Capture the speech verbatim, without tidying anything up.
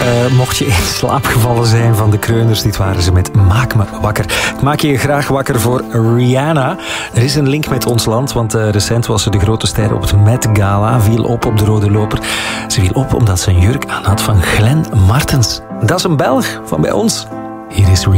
Uh, mocht je in slaap gevallen zijn van de kreuners, dit waren ze met Maak me wakker. Ik maak je graag wakker voor Rihanna. Er is een link met ons land, want uh, recent was ze de grote ster op het Met Gala. Viel op op de rode loper. Ze viel op omdat ze een jurk aan had van Glenn Martens. Dat is een Belg van bij ons. Hier is Rihanna.